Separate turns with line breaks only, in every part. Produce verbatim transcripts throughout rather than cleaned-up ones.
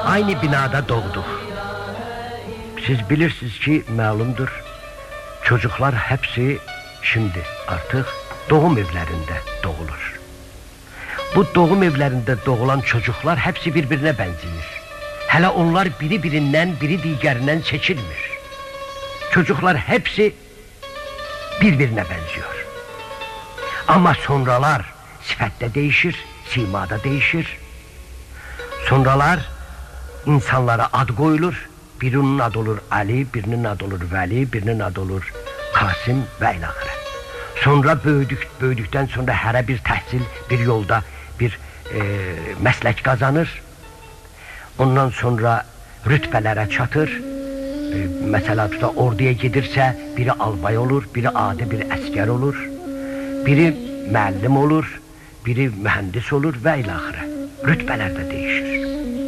aynı binada doğduk. Siz bilirsiniz ki malumdur, çocuklar hepsi şimdi artık doğum evlerinde doğulur. Bu doğum evlerinde doğulan çocuklar hepsi birbirine benziyor. Hele onlar biri birinden, biri digerinden seçilmir. Çocuklar hepsi birbirine benziyor. Ama sonralar sifette değişir, simada değişir. Sonralar insanlara ad koyulur. Birinin adı olur Ali, birinin adı olur Veli, birinin adı olur Kasım ve ilahire. Sonra böyüdük, böyüdükten sonra her bir təhsil, bir yolda bir e, meslek kazanır. Ondan sonra rütbelere çatır. E, mesela tuta orduya gidirse biri albay olur, biri adi bir asker olur. Biri müəllim olur, biri mühendis olur ve ilahire. Rütbeler de değişir.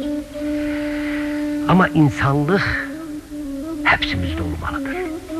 Ama insanlık hepsimizde olmalıdır.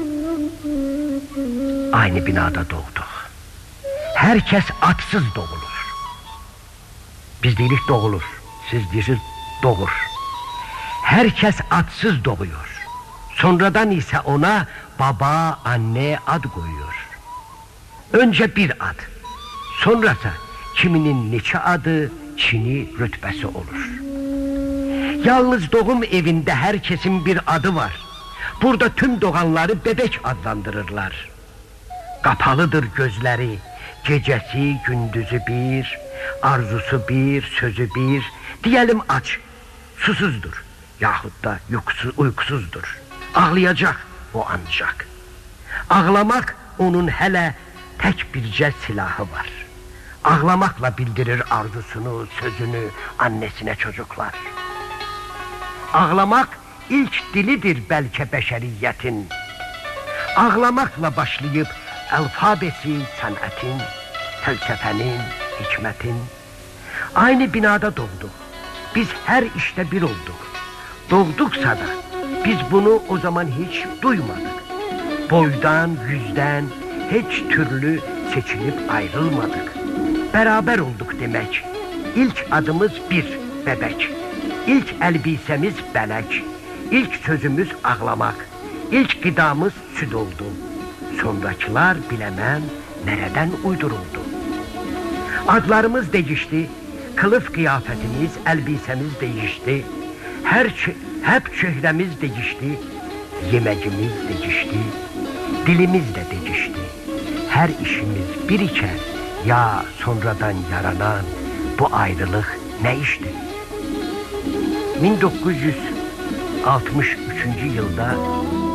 Aynı binada doğduk. Herkes atsız doğulur. Biz deyirik doğulur, siz deyirsiniz doğur. Herkes atsız doğuyor. Sonradan ise ona baba, anne ad koyuyor. Önce bir ad, sonrası kiminin neçə adı, çini, rütbesi olur. Yalnız doğum evinde herkesin bir adı var. Burada tüm doğanları bebek adlandırırlar. Kapalıdır gözleri, gecesi, gündüzü bir, arzusu bir, sözü bir, diyelim aç, susuzdur, yahut da uykusuz, uykusuzdur. Ağlayacak o ancak. Ağlamak onun hele tek birce silahı var. Ağlamakla bildirir arzusunu, sözünü annesine çocuklar. Ağlamak ilk dilidir belki beşeriyetin. Ağlamakla başlayıp alfabesi sanatın, felsefenin, hikmetin. Aynı binada doğduk. Biz her işte bir olduk. Doğduksa da biz bunu o zaman hiç duymadık. Boydan, yüzden hiç türlü seçilip ayrılmadık. Beraber olduk demek. İlk adımız bir bebek. İlk elbisemiz belek. İlk sözümüz ağlamak. İlk gıdamız süt oldu. Sonrakiler bilemem nereden uyduruldu. Adlarımız değişti. Kılıf kıyafetimiz, elbisemiz değişti. Her hep çehremiz değişti. Yemeğimiz değişti. Dilimiz de değişti. Her işimiz bir iken ya sonradan yaranan bu ayrılık ne işti? bin dokuz yüz altmış üçüncü yılda